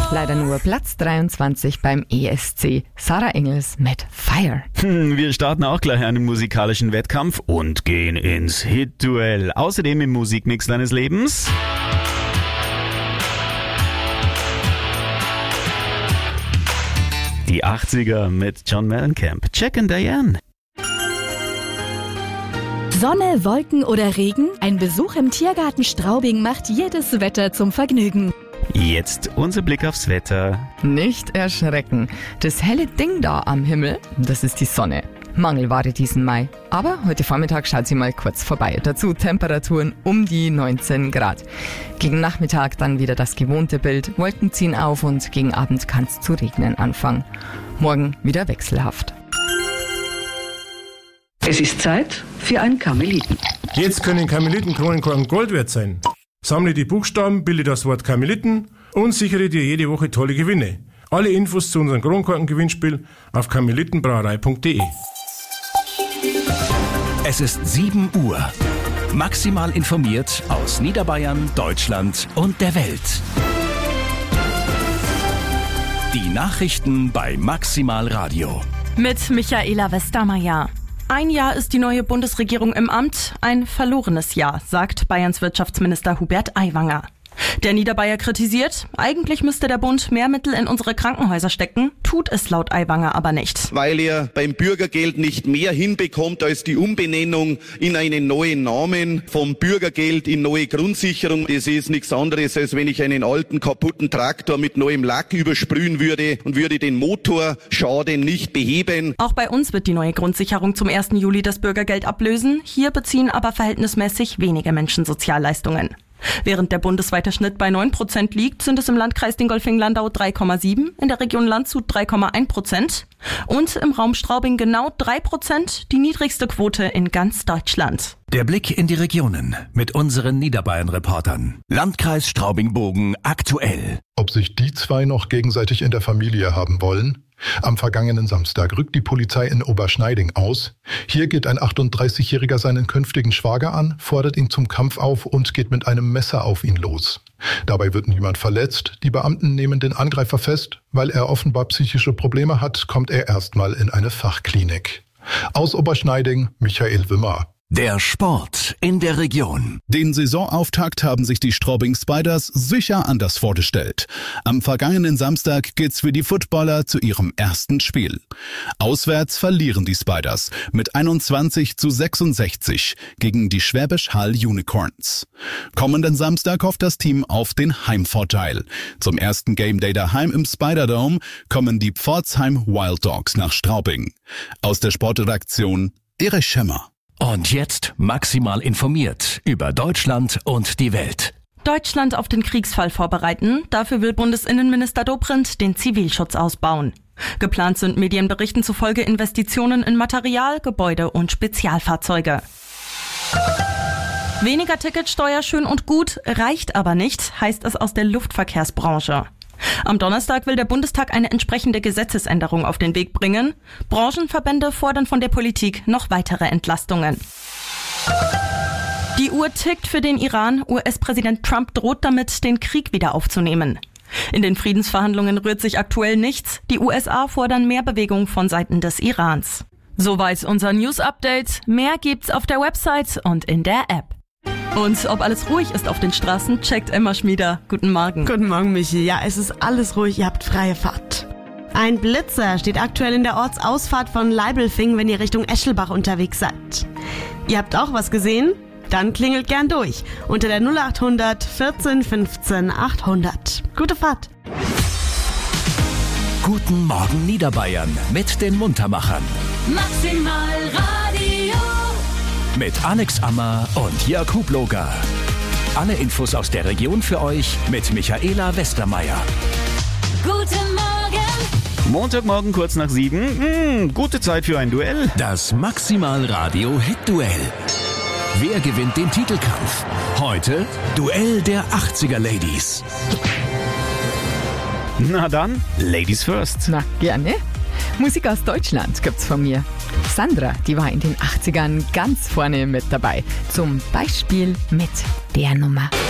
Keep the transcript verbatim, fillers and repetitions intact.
Leider nur Platz dreiundzwanzig beim E S C. Sarah Engels mit Fire. Hm, wir starten auch gleich einen musikalischen Wettkampf und gehen ins Hit-Duell. Außerdem im Musikmix deines Lebens. Die achtziger mit John Mellencamp. Jack and Diane. Sonne, Wolken oder Regen? Ein Besuch im Tiergarten Straubing macht jedes Wetter zum Vergnügen. Jetzt unser Blick aufs Wetter. Nicht erschrecken. Das helle Ding da am Himmel, das ist die Sonne. Mangelware diesen Mai. Aber heute Vormittag schaut sie mal kurz vorbei. Dazu Temperaturen um die neunzehn Grad. Gegen Nachmittag dann wieder das gewohnte Bild. Wolken ziehen auf und gegen Abend kann es zu regnen anfangen. Morgen wieder wechselhaft. Es ist Zeit für ein Karmeliten. Jetzt können Karmelitenkronenkorken Gold wert sein. Sammle die Buchstaben, bilde das Wort Karmeliten und sichere dir jede Woche tolle Gewinne. Alle Infos zu unserem Kronkorken-Gewinnspiel auf karmelitenbrauerei punkt de. Es ist sieben Uhr. Maximal informiert aus Niederbayern, Deutschland und der Welt. Die Nachrichten bei Maximal Radio. Mit Michaela Westermeier. Ein Jahr ist die neue Bundesregierung im Amt, ein verlorenes Jahr, sagt Bayerns Wirtschaftsminister Hubert Aiwanger. Der Niederbayer kritisiert, eigentlich müsste der Bund mehr Mittel in unsere Krankenhäuser stecken, tut es laut Aiwanger aber nicht. Weil er beim Bürgergeld nicht mehr hinbekommt als die Umbenennung in einen neuen Namen, vom Bürgergeld in neue Grundsicherung. Das ist nichts anderes, als wenn ich einen alten kaputten Traktor mit neuem Lack übersprühen würde und würde den Motorschaden nicht beheben. Auch bei uns wird die neue Grundsicherung zum ersten Juli das Bürgergeld ablösen. Hier beziehen aber verhältnismäßig wenige Menschen Sozialleistungen. Während der bundesweite Schnitt bei neun Prozent liegt, sind es im Landkreis Dingolfing-Landau drei Komma sieben, in der Region Landshut drei Komma eins Prozent und im Raum Straubing genau drei Prozent, die niedrigste Quote in ganz Deutschland. Der Blick in die Regionen mit unseren Niederbayern-Reportern. Landkreis Straubing-Bogen aktuell. Ob sich die zwei noch gegenseitig in der Familie haben wollen? Am vergangenen Samstag rückt die Polizei in Oberschneiding aus. Hier geht ein achtunddreißigjähriger seinen künftigen Schwager an, fordert ihn zum Kampf auf und geht mit einem Messer auf ihn los. Dabei wird niemand verletzt. Die Beamten nehmen den Angreifer fest. Weil er offenbar psychische Probleme hat, kommt er erstmal in eine Fachklinik. Aus Oberschneiding, Michael Wimmer. Der Sport in der Region. Den Saisonauftakt haben sich die Straubing Spiders sicher anders vorgestellt. Am vergangenen Samstag geht's für die Footballer zu ihrem ersten Spiel. Auswärts verlieren die Spiders mit einundzwanzig zu sechsundsechzig gegen die Schwäbisch Hall Unicorns. Kommenden Samstag hofft das Team auf den Heimvorteil. Zum ersten Game Day daheim im Spiderdome kommen die Pforzheim Wild Dogs nach Straubing. Aus der Sportredaktion Erich Schemmer. Und jetzt maximal informiert über Deutschland und die Welt. Deutschland auf den Kriegsfall vorbereiten. Dafür will Bundesinnenminister Dobrindt den Zivilschutz ausbauen. Geplant sind Medienberichten zufolge Investitionen in Material, Gebäude und Spezialfahrzeuge. Weniger Ticketsteuer schön und gut, reicht aber nicht, heißt es aus der Luftverkehrsbranche. Am Donnerstag will der Bundestag eine entsprechende Gesetzesänderung auf den Weg bringen. Branchenverbände fordern von der Politik noch weitere Entlastungen. Die Uhr tickt für den Iran. U S-Präsident Trump droht damit, den Krieg wieder aufzunehmen. In den Friedensverhandlungen rührt sich aktuell nichts. Die U S A fordern mehr Bewegung von Seiten des Irans. Soweit unser News-Update. Mehr gibt's auf der Website und in der App. Und ob alles ruhig ist auf den Straßen, checkt Emma Schmieder. Guten Morgen. Guten Morgen, Michi. Ja, es ist alles ruhig, ihr habt freie Fahrt. Ein Blitzer steht aktuell in der Ortsausfahrt von Leibelfing, wenn ihr Richtung Eschelbach unterwegs seid. Ihr habt auch was gesehen? Dann klingelt gern durch unter der null acht hundert vierzehn fünfzehn achthundert. Gute Fahrt. Guten Morgen Niederbayern mit den Muntermachern. Maximal Radio. Mit Alex Ammer und Jörg Hubloger. Alle Infos aus der Region für euch mit Michaela Westermeier. Guten Morgen. Montagmorgen kurz nach sieben. Mmh, gute Zeit für ein Duell. Das Maximal Radio Hit Duell. Wer gewinnt den Titelkampf? Heute Duell der achtziger Ladies. Na dann, Ladies first. Na, gerne. Musik aus Deutschland gibt's von mir. Sandra, die war in den achtzigern ganz vorne mit dabei. Zum Beispiel mit der Nummer.